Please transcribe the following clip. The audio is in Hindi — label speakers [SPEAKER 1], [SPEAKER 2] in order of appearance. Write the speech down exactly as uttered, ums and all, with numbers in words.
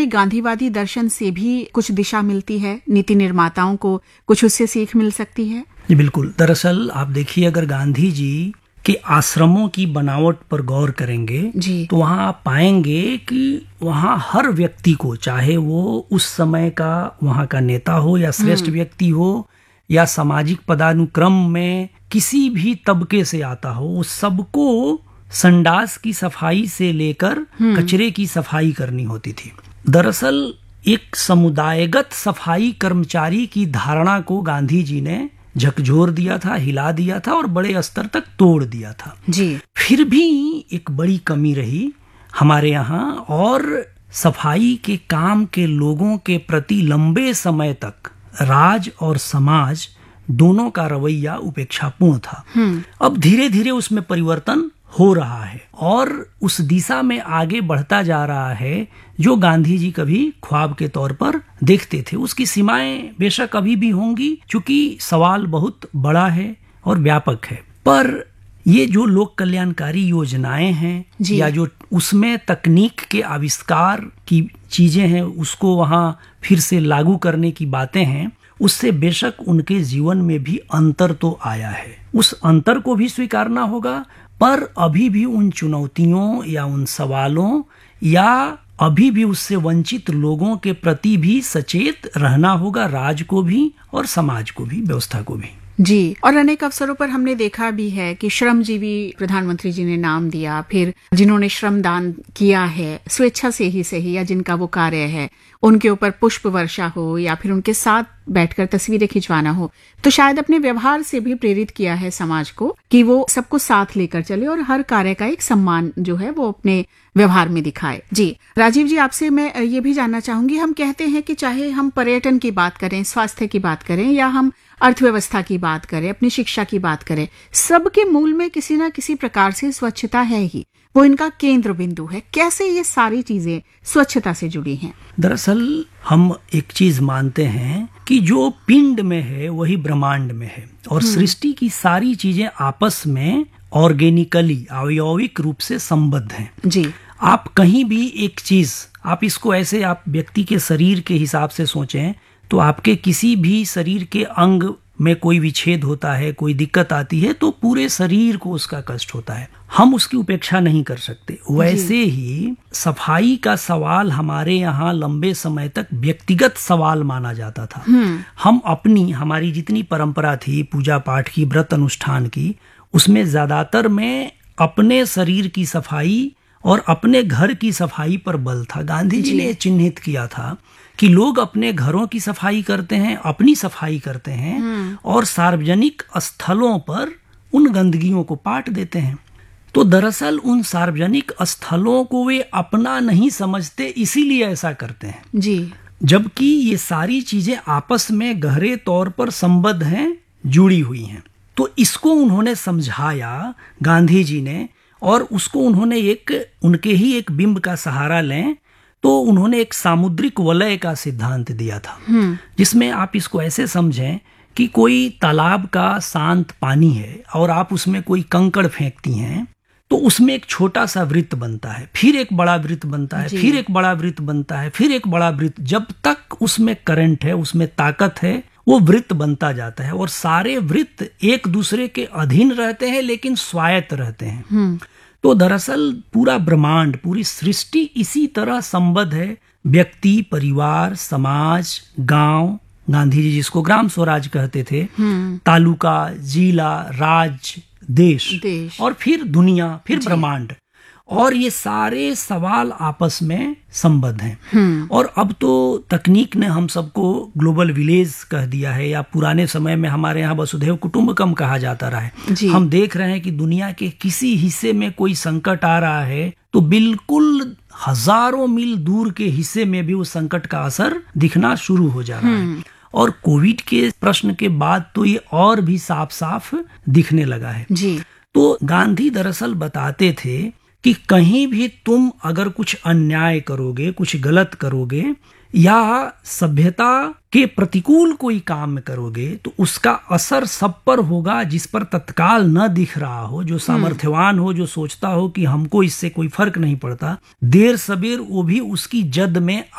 [SPEAKER 1] हमें गांधीवादी दर्शन से भी कुछ दिशा मिलती है, नीति निर्माताओं को कुछ उससे सीख मिल सकती है?
[SPEAKER 2] जी बिल्कुल। दरअसल आप देखिए, अगर गांधी जी के आश्रमों की बनावट पर गौर करेंगे
[SPEAKER 1] जी।
[SPEAKER 2] तो वहाँ आप पाएंगे कि वहाँ हर व्यक्ति को, चाहे वो उस समय का वहाँ का नेता हो या श्रेष्ठ व्यक्ति हो या सामाजिक पदानुक्रम में किसी भी तबके से आता हो, उस सबको संडास की सफाई से लेकर कचरे की सफाई करनी होती थी। दरअसल एक समुदायगत सफाई कर्मचारी की धारणा को गांधी जी ने झकझोर दिया था, हिला दिया था और बड़े स्तर तक तोड़ दिया था
[SPEAKER 1] जी।
[SPEAKER 2] फिर भी एक बड़ी कमी रही हमारे यहाँ, और सफाई के काम के लोगों के प्रति लंबे समय तक राज और समाज दोनों का रवैया उपेक्षापूर्ण था। अब धीरे धीरे उसमें परिवर्तन हो रहा है और उस दिशा में आगे बढ़ता जा रहा है जो गांधी जी कभी ख्वाब के तौर पर देखते थे। उसकी सीमाएं बेशक अभी भी होंगी, क्योंकि सवाल बहुत बड़ा है और व्यापक है, पर ये जो लोक कल्याणकारी योजनाएं हैं या जो उसमें तकनीक के आविष्कार की चीजें हैं, उसको वहां फिर से लागू करने की बातें हैं, उससे बेशक उनके जीवन में भी अंतर तो आया है। उस अंतर को भी स्वीकारना होगा, पर अभी भी उन चुनौतियों या उन सवालों या अभी भी उससे वंचित लोगों के प्रति भी सचेत रहना होगा, राज को भी और समाज को भी, व्यवस्था को भी।
[SPEAKER 1] जी। और अनेक अवसरों पर हमने देखा भी है कि श्रमजीवी प्रधानमंत्री जी ने नाम दिया, फिर जिन्होंने श्रमदान किया है स्वेच्छा से ही सही या जिनका वो कार्य है, उनके ऊपर पुष्प वर्षा हो या फिर उनके साथ बैठकर तस्वीरें खिंचवाना हो, तो शायद अपने व्यवहार से भी प्रेरित किया है समाज को कि वो सबको साथ लेकर चले और हर कार्य का एक सम्मान जो है वो अपने व्यवहार में दिखाए। जी राजीव जी, आपसे मैं ये भी जानना चाहूंगी, हम कहते हैं कि चाहे हम पर्यटन की बात करें, स्वास्थ्य की बात करें या हम अर्थव्यवस्था की बात करें, अपनी शिक्षा की बात करें, सबके मूल में किसी न किसी प्रकार से स्वच्छता है ही, वो इनका केंद्र बिंदु है। कैसे ये सारी चीजें स्वच्छता से जुड़ी हैं?
[SPEAKER 2] दरअसल हम एक चीज मानते हैं कि जो पिंड में है वही ब्रह्मांड में है, और सृष्टि की सारी चीजें आपस में ऑर्गेनिकली, अवयविक रूप से संबद्ध हैं।
[SPEAKER 1] जी।
[SPEAKER 2] आप कहीं भी एक चीज, आप इसको ऐसे आप व्यक्ति के शरीर के हिसाब से सोचें तो आपके किसी भी शरीर के अंग में कोई विच्छेद होता है, कोई दिक्कत आती है, तो पूरे शरीर को उसका कष्ट होता है। हम उसकी उपेक्षा नहीं कर सकते। वैसे ही सफाई का सवाल हमारे यहाँ लंबे समय तक व्यक्तिगत सवाल माना जाता था। हम अपनी, हमारी जितनी परंपरा थी पूजा पाठ की, व्रत अनुष्ठान की, उसमें ज्यादातर में अपने शरीर की सफाई और अपने घर की सफाई पर बल था। गांधी जी ने चिन्हित किया था कि लोग अपने घरों की सफाई करते हैं, अपनी सफाई करते हैं और सार्वजनिक स्थलों पर उन गंदगियों को पाट देते हैं। तो दरअसल उन सार्वजनिक स्थलों को वे अपना नहीं समझते, इसीलिए ऐसा करते हैं। जी। जबकि ये सारी चीजें आपस में गहरे तौर पर संबद्ध हैं, जुड़ी हुई हैं। तो इसको उन्होंने समझाया गांधी जी ने, और उसको उन्होंने एक, उनके ही एक बिंब का सहारा लें तो उन्होंने एक सामुद्रिक वलय का सिद्धांत दिया था, जिसमें आप इसको ऐसे समझें कि कोई तालाब का शांत पानी है और आप उसमें कोई कंकड़ फेंकती हैं, तो उसमें एक छोटा सा वृत्त बनता है, फिर एक बड़ा वृत्त बनता है, फिर एक बड़ा वृत्त बनता है, फिर एक बड़ा वृत्त। जब तक उसमें करंट है, उसमें ताकत है, वो वृत्त बनता जाता है और सारे वृत्त एक दूसरे के अधीन रहते हैं लेकिन स्वायत्त रहते हैं। तो दरअसल पूरा ब्रह्मांड, पूरी सृष्टि इसी तरह संबद्ध है। व्यक्ति, परिवार, समाज, गांव, गांधी जी जिसको ग्राम स्वराज कहते थे, तालुका, जिला, राज्य, देश, देश और फिर दुनिया, फिर ब्रह्मांड, और ये सारे सवाल आपस में संबद्ध हैं। और अब तो तकनीक ने हम सबको ग्लोबल विलेज कह दिया है, या पुराने समय में हमारे यहाँ वसुधैव कुटुंबकम कहा जाता रहा है। हम देख रहे हैं कि दुनिया के किसी हिस्से में कोई संकट आ रहा है तो बिल्कुल हजारों मील दूर के हिस्से में भी उस संकट का असर दिखना शुरू हो जा रहा है। और कोविड के प्रश्न के बाद तो ये और भी साफ साफ दिखने लगा है। जी। तो गांधी दरअसल बताते थे कि कहीं भी तुम अगर कुछ अन्याय करोगे, कुछ गलत करोगे या सभ्यता के प्रतिकूल कोई काम करोगे, तो उसका असर सब पर होगा जिस पर तत्काल न दिख रहा हो, जो सामर्थ्यवान हो, जो सोचता हो कि हमको इससे कोई फर्क नहीं पड़ता। देर सबेर वो भी उसकी जद में